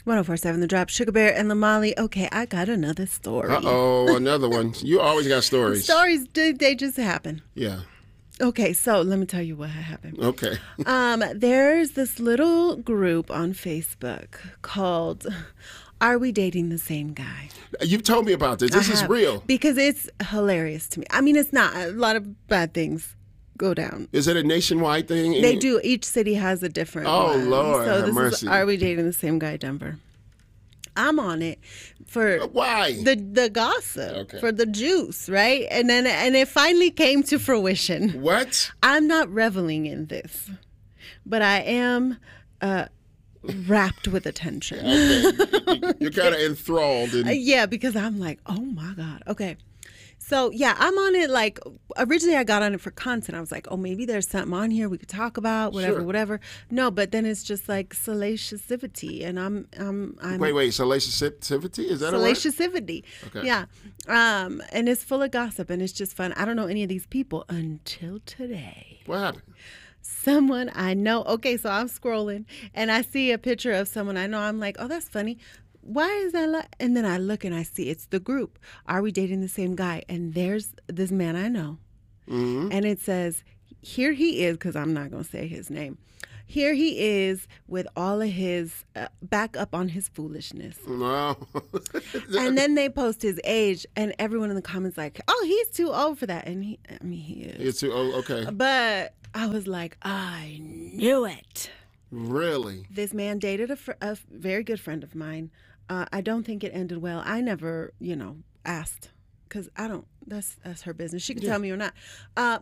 1047 The Drop, Sugar Bear and Lamali. Okay, I got another story. Uh-oh, another one. You always got stories. Stories, they just happen. Yeah. Okay, so let me tell you what happened. Okay. There's this little group on Facebook called Are We Dating the Same Guy? You've told me about this. This is real. Because it's hilarious to me. I mean, it's not. A lot of bad things go down. Is it a nationwide thing? They do. Each city has a different one. Lord, so have this mercy. is Are We Dating the Same Guy, Denver? I'm on it for why the gossip, Okay. for the juice, right? And it finally came to fruition. What? I'm not reveling in this, but I am wrapped with attention. Okay. You're kind of enthralled. Yeah, because I'm like, oh my God. Okay. So, yeah, I'm on it. Like, originally I got on it for content. I was like, oh, maybe there's something on here we could talk about, whatever. No, but then it's just like salaciousity. And I'm Wait, salaciousity? Is that a word? Salaciousity. Okay. Yeah. And it's full of gossip and it's just fun. I don't know any of these people until today. What happened? Someone I know. Okay, so I'm scrolling and I see a picture of someone I know. I'm like, oh, that's funny. Why is that? And then I look and I see it's the group. Are we dating the same guy? And there's this man I know. Mm-hmm. And it says, here he is, because I'm not going to say his name. Here he is with all of his back up on his foolishness. No. And then they post his age, and everyone in the comments like, oh, he's too old for that. And he is. He's too old? Okay. But I was like, I knew it. Really? This man dated a very good friend of mine. I don't think it ended well. I never, asked because I don't. That's her business. She can tell me or not.